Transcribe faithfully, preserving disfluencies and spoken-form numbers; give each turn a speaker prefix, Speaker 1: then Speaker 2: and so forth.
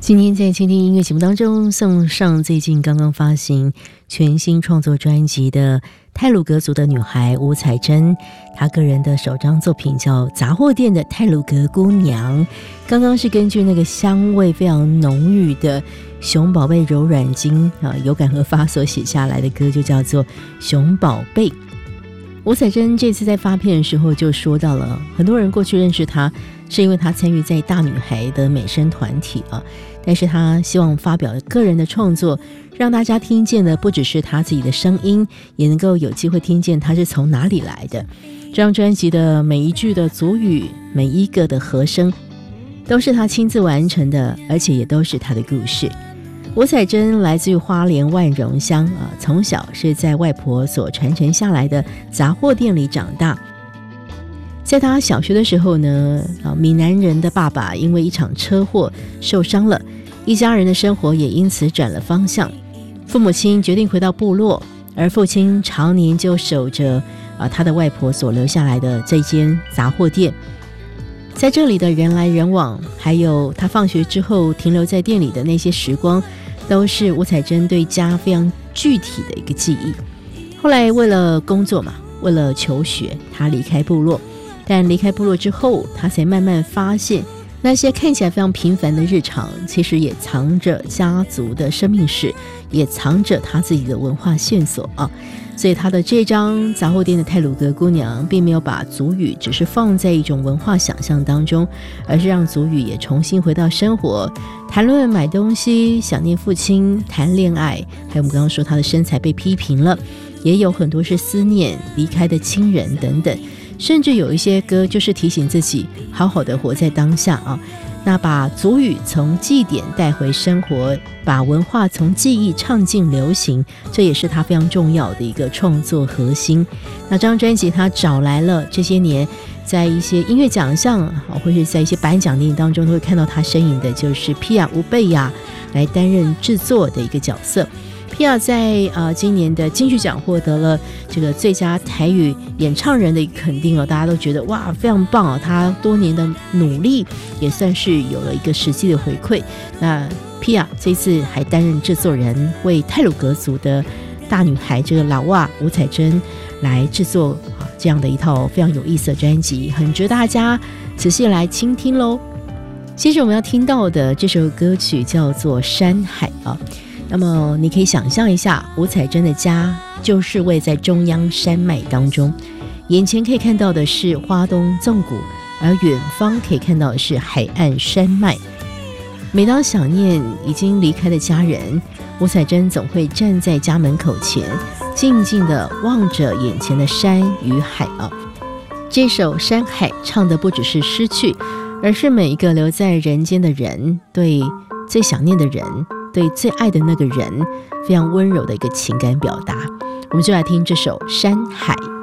Speaker 1: 今天在倾听音乐节目当中送上最近刚刚发行全新创作专辑的太鲁阁族的女孩吴彩珍，她个人的首张作品叫《杂货店的太鲁阁姑娘》，刚刚是根据那个香味非常浓郁的熊宝贝柔软精啊有感而发所写下来的歌，就叫做《熊宝贝》。吴彩珍这次在发片的时候就说到了，很多人过去认识她是因为她参与在大女孩的美声团体啊，但是她希望发表个人的创作，让大家听见的不只是她自己的声音，也能够有机会听见她是从哪里来的。这张专辑的每一句的族语，每一个的和声，都是她亲自完成的，而且也都是她的故事。吴彩珍来自于花莲万荣乡啊，从小是在外婆所传承下来的杂货店里长大。在他小学的时候呢，啊，闽南人的爸爸因为一场车祸受伤了，一家人的生活也因此转了方向。父母亲决定回到部落，而父亲常年就守着啊他的外婆所留下来的这间杂货店。在这里的人来人往，还有他放学之后停留在店里的那些时光，都是吴彩珍对家非常具体的一个记忆。后来为了工作嘛，为了求学，他离开部落。但离开部落之后，他才慢慢发现，那些看起来非常平凡的日常，其实也藏着家族的生命史，也藏着他自己的文化线索啊。所以他的这张杂货店的太鲁阁姑娘，并没有把族语只是放在一种文化想象当中，而是让族语也重新回到生活，谈论买东西、想念父亲、谈恋爱，还有我们刚刚说他的身材被批评了，也有很多是思念离开的亲人等等。甚至有一些歌就是提醒自己好好的活在当下啊。那把族语从祭典带回生活，把文化从记忆唱进流行，这也是他非常重要的一个创作核心。那这张专辑他找来了这些年在一些音乐奖项或是在一些颁奖典礼当中都会看到他身影的，就是皮亚吴贝亚来担任制作的一个角色。皮亚在呃今年的金曲奖获得了这个最佳台语演唱人的一个肯定哦，大家都觉得哇非常棒哦，他多年的努力也算是有了一个实际的回馈。那皮亚这次还担任制作人，为太鲁阁族的大女孩这个老哇吴彩珍来制作啊这样的一套非常有意思的专辑，很值得大家仔细来倾听咯。接着我们要听到的这首歌曲叫做《山海》啊。那么你可以想象一下，吴彩珍的家就是位在中央山脉当中，眼前可以看到的是花东纵谷，而远方可以看到的是海岸山脉。每当想念已经离开的家人，吴彩珍总会站在家门口前，静静地望着眼前的山与海啊。这首《山海》唱的不只是失去，而是每一个留在人间的人对最想念的人，对最爱的那个人非常温柔的一个情感表达。我们就来听这首《山海》。